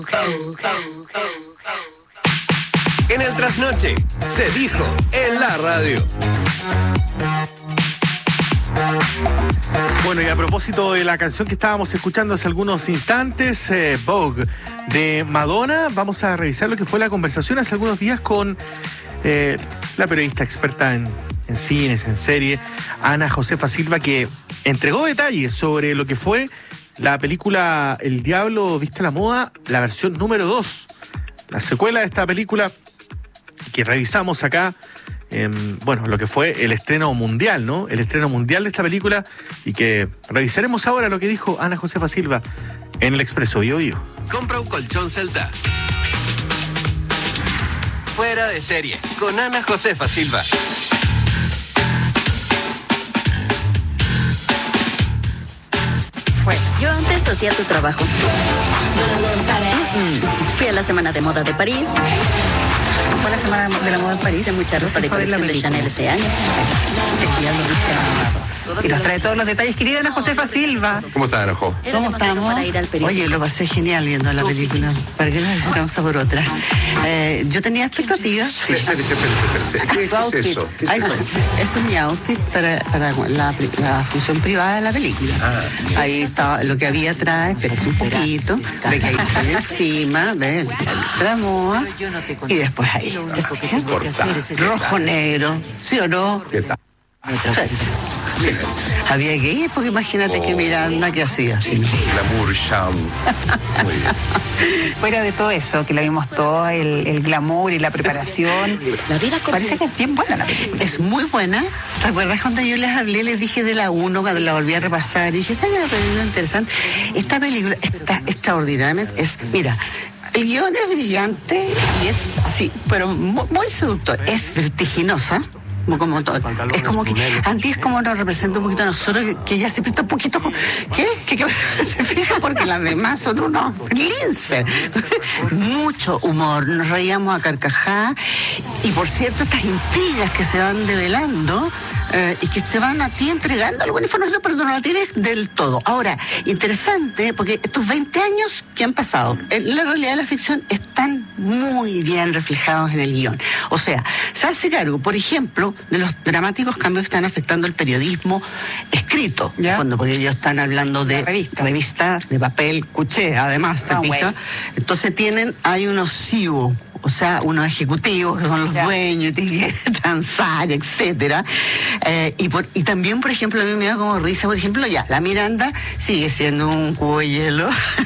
En el trasnoche, se dijo en la radio. Bueno, y a propósito de la canción que estábamos escuchando hace algunos instantes, Vogue, de Madonna, vamos a revisar lo que fue la conversación hace algunos días con la periodista experta en cines, en serie, Ana Josefa Silva, que entregó detalles sobre lo que fue la película El Diablo Viste a la Moda, la versión número 2, la secuela de esta película que revisamos acá. Bueno, lo que fue el estreno mundial, ¿no? El estreno mundial de esta película, y que revisaremos ahora lo que dijo Ana Josefa Silva en el Expreso Bio Bio. Compra un colchón Celta. Fuera de serie, con Ana Josefa Silva. Yo antes hacía tu trabajo. Fui a la Semana de Moda de París. Fue la Semana de la Moda en París. Hice mucha ropa de colección de Chanel ese año. Y nos trae todos los detalles, querida Ana Josefa Silva. ¿Cómo está, Anajo? ¿Cómo estamos? Para ir al Oye, lo pasé genial viendo la película. ¿Para qué la necesitamos por otra? Yo tenía expectativas. Sí. Espérese. ¿Qué es eso? ¿Qué es eso? Ese es mi outfit para la función privada de la película. Ahí está lo que había atrás, pero es un poquito. Ve que ahí está encima, ve la moda. Y después ahí. Rojo, negro. ¿Sí o no? ¿Qué tal? Sí. Había que ir, porque imagínate que Miranda, ¿qué hacía? Glamour Sham. Muy bien. Fuera de todo eso, que la vimos todo, el glamour y la preparación. La vida Parece que es bien buena la película. Es muy buena. ¿Te acuerdas cuando yo les hablé, les dije de la 1, cuando la volví a repasar? Y dije, ¿sabes una película interesante? Esta película está extraordinariamente. Mira, el guión es brillante y es así, pero muy seductor. Es vertiginosa. Como todo. Es como que Andy es como nos representa un poquito a nosotros, que ella siempre está un poquito. ¿Qué se fija? Porque las demás son unos linces. Mucho humor, nos reíamos a carcajadas. Y por cierto, estas intrigas que se van develando y que te van a ti entregando alguna información, pero no la tienes del todo. Ahora, interesante, porque estos 20 años que han pasado, en la realidad de la ficción están muy bien reflejados en el guión. O sea, se hace cargo, por ejemplo, de los dramáticos cambios que están afectando el periodismo escrito, en fondo, porque ellos están hablando de revista de papel, cuché, además, ¿te fijas? Entonces hay unos CEO, o sea, unos ejecutivos que son los dueños, tienen que transar, etcétera. Y también, por ejemplo, a mí me da como risa, por ejemplo, la Miranda sigue siendo un cubo de hielo,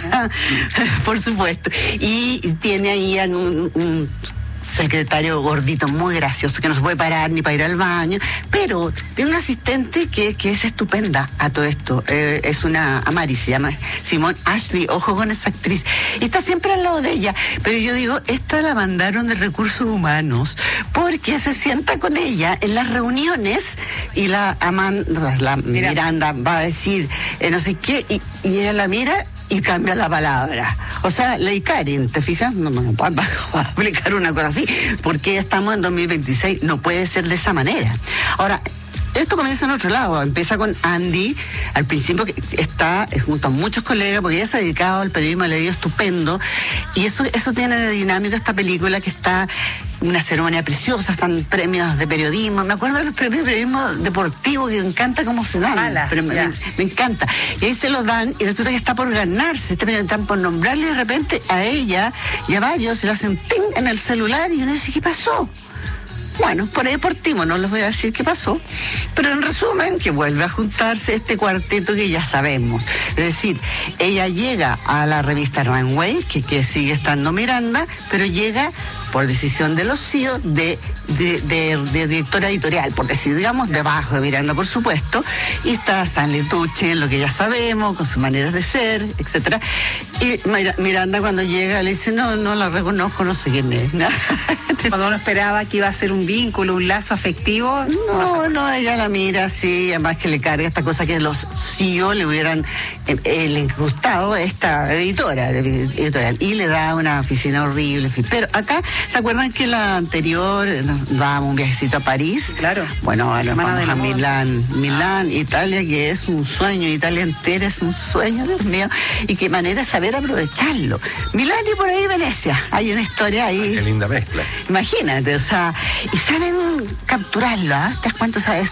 por supuesto, y tiene ahí un secretario gordito muy gracioso que no se puede parar ni para ir al baño, pero tiene una asistente que es estupenda a todo esto. Es una Amari, se llama Simone Ashley, ojo con esa actriz, y está siempre al lado de ella. Pero yo digo, esta la mandaron de recursos humanos porque se sienta con ella en las reuniones y la Miranda va a decir no sé qué, y ella la mira y cambia la palabra. O sea, ley Karen, ¿te fijas? No puedo aplicar una cosa así, porque estamos en 2026, no puede ser de esa manera. Ahora, esto comienza en otro lado, empieza con Andy, al principio que está junto a muchos colegas, porque ella se ha dedicado al periodismo, le dio estupendo, y eso tiene de dinámica esta película, que está una ceremonia preciosa, están premios de periodismo, me acuerdo de los premios de periodismo deportivo, que me encanta cómo se dan, pero me encanta, y ahí se los dan, y resulta que está por ganarse, están por nombrarle, y de repente a ella y a varios se le hacen ting en el celular, y uno dice, ¿qué pasó? Bueno, por ahí deportivo, no les voy a decir qué pasó, pero en resumen, que vuelve a juntarse este cuarteto que ya sabemos. Es decir, ella llega a la revista Runway, que sigue estando Miranda, pero llega por decisión de los CEO de directora editorial, por decir, digamos, debajo de Miranda, por supuesto, y está Stanley Tucci, lo que ya sabemos, con sus maneras de ser, etcétera. Y Miranda, cuando llega, le dice, no la reconozco, no sé quién es. Cuando uno esperaba que iba a ser un vínculo, un lazo afectivo. No, ella la mira así, además que le carga esta cosa que los CEO le hubieran incrustado a esta editorial, y le da una oficina horrible, pero acá ¿Se acuerdan que la anterior nos dábamos un viajecito a París? Claro. Bueno, ahora Semana de vamos a la moda. Milán, Italia, que es un sueño, Italia entera es un sueño, Dios mío, y qué manera de saber aprovecharlo. Milán y por ahí Venecia, hay una historia ahí. Qué linda mezcla. Imagínate, o sea, y saben capturarlo, ¿ah? ¿Te das cuenta? O sea,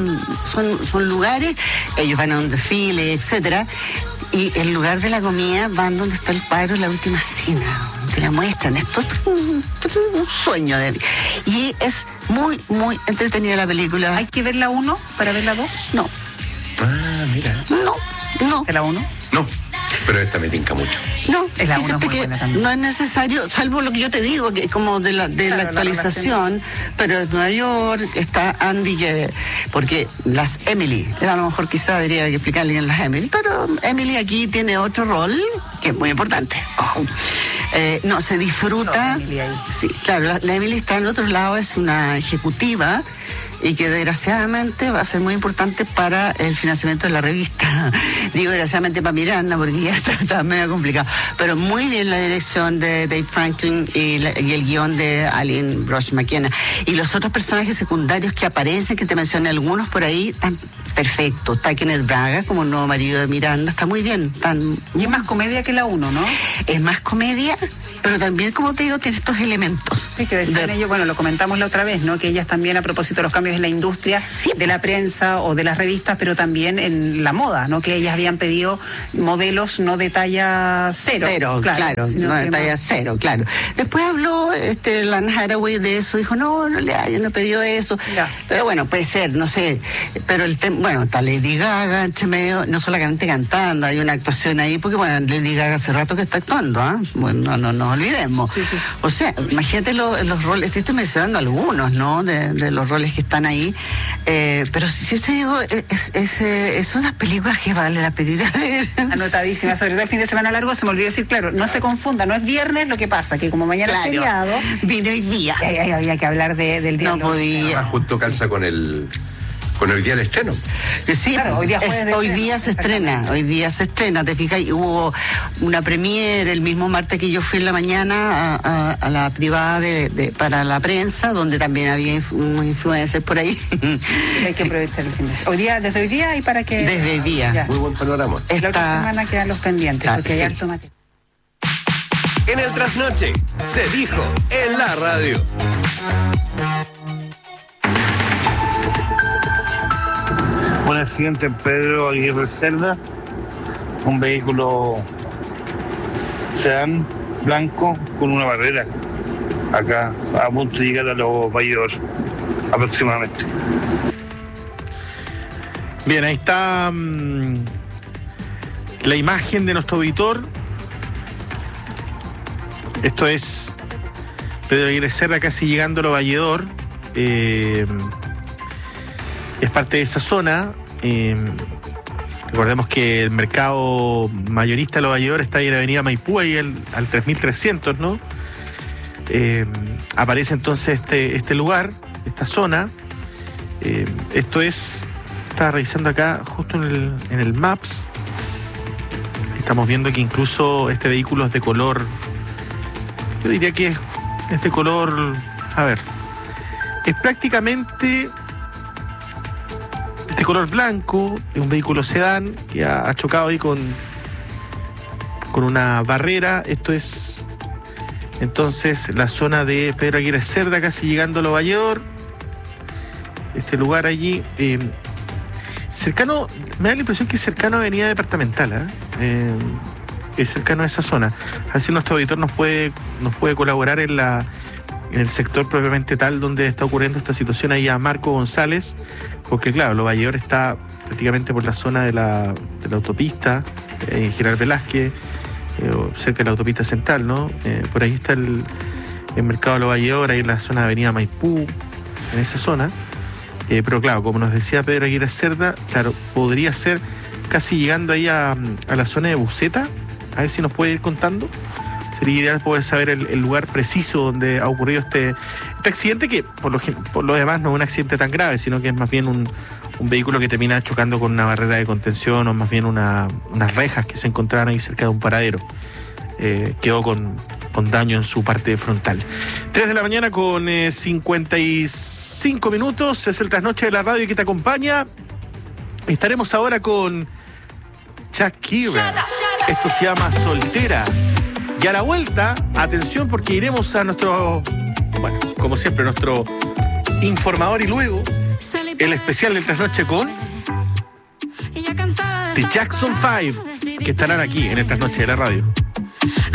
son lugares, ellos van a un desfile, etcétera, y en lugar de la comida van donde está el cuadro La Última Cena, te la muestran. Esto es un sueño de mí. Y es muy, muy entretenida la película. ¿Hay que ver la 1 para ver la 2? No, Ah, mira. no. ¿De la 1? No, pero esta me tinca mucho. No, Es la una fíjate muy que buena también. no es necesario, salvo lo que yo te digo, que como de la Claro, actualización, pero en Nueva York está Andy, porque las Emily, a lo mejor quizá debería que explicarle en las Emily, pero Emily aquí tiene otro rol que es muy importante. Ojo. No, se disfruta. No, Emily ahí. Sí, claro, la Emily está en otro lado, es una ejecutiva y que desgraciadamente va a ser muy importante para el financiamiento de la revista. Digo desgraciadamente para Miranda, porque ya está medio complicado. Pero muy bien la dirección de Dave Franklin y el guión de Aline Brosh McKenna. Y los otros personajes secundarios que aparecen, que te mencioné algunos por ahí, están perfectos. Está Kenneth Braga como nuevo marido de Miranda, está muy bien. Y es más comedia que la 1, ¿no? Es más comedia, pero también, como te digo, tiene estos elementos. Sí, que decían ellos, bueno, lo comentamos la otra vez, ¿no? Que ellas también, a propósito de los cambios en la industria, Sí. de la prensa o de las revistas, pero también en la moda, ¿no? Que ellas habían pedido modelos no de talla cero. Claro, sino no que de talla más- cero, claro. Después habló Lana Hathaway de eso, dijo, no, yo no he pedido eso. Ya. Pero bueno, puede ser, no sé. Pero bueno, está Lady Gaga entre medio, no solamente cantando, hay una actuación ahí, porque bueno, Lady Gaga hace rato que está actuando, ¿ah? Bueno, no nos olvidemos. Sí, sí. O sea, imagínate los roles, te estoy mencionando algunos, ¿no? De los roles que están ahí. Pero si yo te digo, es unas películas que vale la pena ver. Anotadísima, sobre todo el fin de semana largo, se me olvidó decir, claro, no se confunda, no es viernes lo que pasa, que como mañana es feriado, Vino hoy día. había que hablar del día. No podía. Además, junto calza con el día del estreno. Sí, Claro, hoy día jueves de hoy estreno, día se estrena, te fijas, y hubo una premiere el mismo martes que yo fui en la mañana a la privada para la prensa, donde también había unos influencers por ahí. Hay que aprovechar el fin de semana. Desde hoy día y para que... Desde hoy día. Ya. Muy buen panorama. La otra semana quedan los pendientes, Ah, porque hay sí. harto material. En el trasnoche, se dijo en la radio. Un accidente en Pedro Aguirre Cerda, un vehículo sedán blanco con una barrera, acá a punto de llegar a Los Valledor aproximadamente. Bien, ahí está la imagen de nuestro auditor. Esto es Pedro Aguirre Cerda, casi llegando a Los Valledor. Es parte de esa zona. Recordemos que el mercado mayorista de Los Valledor está ahí en la avenida Maipú, ahí al 3300, ¿no? Aparece entonces este lugar, esta zona. Esto es, estaba revisando acá justo en el Maps. Estamos viendo que incluso este vehículo es de color, yo diría que es de color, a ver, es prácticamente de color blanco, de un vehículo sedán que ha chocado ahí con una barrera. Esto es entonces la zona de Pedro Aguirre Cerda, casi llegando a Los Valledor. Este lugar allí, cercano, me da la impresión que es cercano a Avenida Departamental, es cercano a esa zona. A ver si nuestro auditor nos puede colaborar en el sector propiamente tal donde está ocurriendo esta situación, ahí a Marco González, porque claro, Los Valledor está prácticamente por la zona de la autopista, General Velázquez, cerca de la autopista central, ¿no? Por ahí está el mercado de Los Valledor, ahí en la zona de Avenida Maipú, en esa zona. Pero claro, como nos decía Pedro Aguirre Cerda, claro, podría ser casi llegando ahí a la zona de Buceta. A ver si nos puede ir contando. Sería ideal poder saber el lugar preciso donde ha ocurrido este accidente, que por lo demás no es un accidente tan grave, sino que es más bien un vehículo que termina chocando con una barrera de contención, o más bien unas rejas que se encontraban ahí cerca de un paradero. Quedó con con daño en su parte frontal. 3 de la mañana con 55 minutos. Es el trasnoche de la radio que te acompaña. Estaremos ahora con Shakira. Esto se llama Soltera. Y a la vuelta, atención, porque iremos a nuestro, bueno, como siempre, nuestro informador y luego el especial del trasnoche con The Jackson 5, que estarán aquí en el trasnoche de la radio.